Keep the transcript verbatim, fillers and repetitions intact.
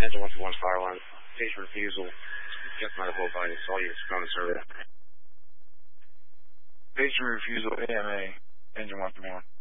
Engine one three one fire alarm. Station refusal. Just not a whole body. Saw you. Ground service. Station refusal A M A. Engine one three one.